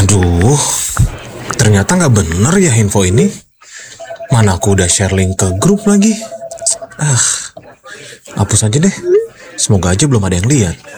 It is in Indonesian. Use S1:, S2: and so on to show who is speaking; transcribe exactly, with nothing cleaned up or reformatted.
S1: Aduh, ternyata nggak bener ya info ini. Mana aku udah share link ke grup lagi. Ah, hapus aja deh. Semoga aja belum ada yang lihat.